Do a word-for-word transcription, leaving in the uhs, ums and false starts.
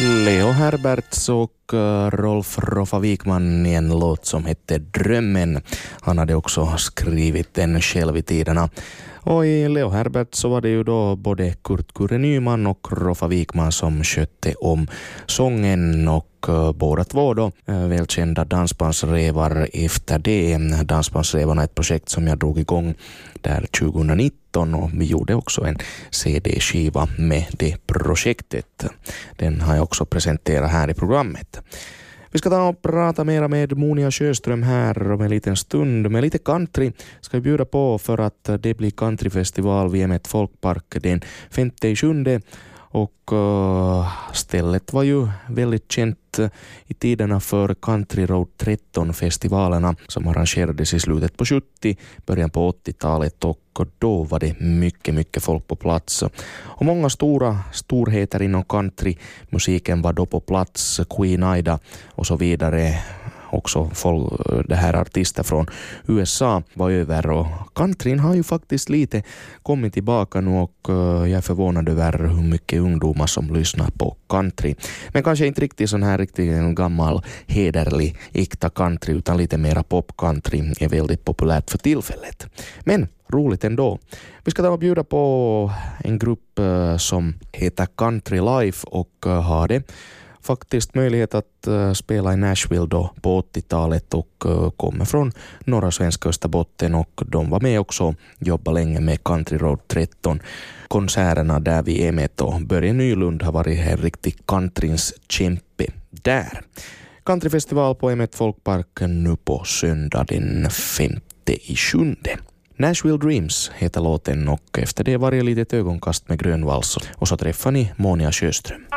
Leo Herberts och Rolf Roffa Wikman i en låt som hette Drömmen. Han hade också skrivit den själv i tiderna. Och i Leo Herbert så var det ju då både Kurt Kurre Nyman och Roffa Wikman som skötte om sången, och uh, båda två då uh, välkända dansbandsrevar efter det. Dansbandsrevarna är ett projekt som jag drog igång där tjugonitton, och vi gjorde också en C D-skiva med det projektet. Den har jag också presenterat här i programmet. Vi ska ta och prata mera med Monia Sjöström här om en liten stund. Med lite country ska vi bjuda på för att det blir countryfestival vid M ett Folkpark den femte sjunde. Och uh, stället var ju väldigt känt i tiderna för Country Road tretton-festivalerna som arrangerades i slutet på sjuttio, början på åttiotalet, och då var det mycket, mycket folk på plats. Och många stora storheter inom countrymusiken var då på plats, Queen Ida och så vidare. Också folk, det här artister från U S A var över, och countryn har ju faktiskt lite kommit tillbaka nu, och jag är förvånad över hur mycket ungdomar som lyssnar på country. Men kanske inte riktigt sån här riktigt en gammal hederlig äkta country, utan lite mera pop country är väldigt populärt för tillfället. Men roligt ändå. Vi ska ta och bjuda på en grupp som heter Country Life, och har det faktiskt möjlighet att uh, spela i Nashville då på åttiotalet, och uh, kommer från norra svenska Österbotten, och de var med också, jobba länge med Country Road tretton konserterna där vi är med, och Börje Nylund har varit en riktig countryns kämpe där. Countryfestival på M ett Folkpark nu på söndag den femte i sjunde. Nashville Dreams heter låten, och efter det var det lite ögonkast med Grönvals, och så träffar ni Monia Sjöström.